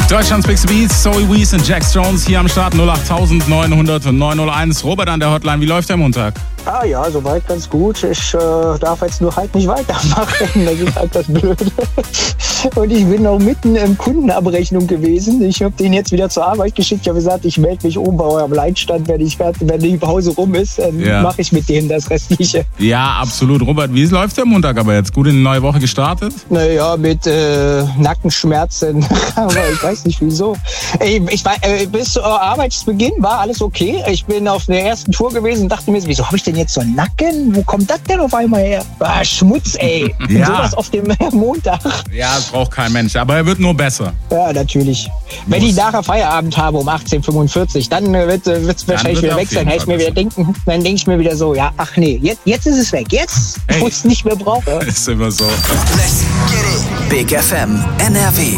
Deutschlands Big Beats, Zoe Wees und Jax Jones hier am Start 08900 901. Robert an der Hotline, wie läuft der Montag? Ah ja, soweit ganz gut. Ich darf jetzt nur halt nicht weitermachen. Das ist halt das Blöde. Und ich bin noch mitten in Kundenabrechnung gewesen. Ich habe den jetzt wieder zur Arbeit geschickt. Ich habe gesagt, ich melde mich um bei eurem Leitstand, wenn die Pause rum ist. Dann mache ich mit denen das Restliche. Ja, absolut. Robert, wie läuft der Montag aber jetzt? Gut in die neue Woche gestartet? Naja, mit Nackenschmerzen. Aber ich weiß nicht wieso. Bis Arbeitsbeginn war alles okay. Ich bin auf der ersten Tour gewesen und dachte mir, wieso habe ich denn jetzt so einen Nacken? Wo kommt das denn auf einmal her? Schmutz, ey. Ja. Sowas auf dem Montag. Ja, das braucht kein Mensch. Aber er wird nur besser. Ja, natürlich. Wenn ich nachher Feierabend habe um 18:45 Uhr, dann wird es wahrscheinlich wieder weg sein. Dann denke ich mir wieder so, ja, ach nee, jetzt ist es weg. Jetzt, wo ich es nicht mehr brauche. Ist immer so. Let's get it. Big FM NRW.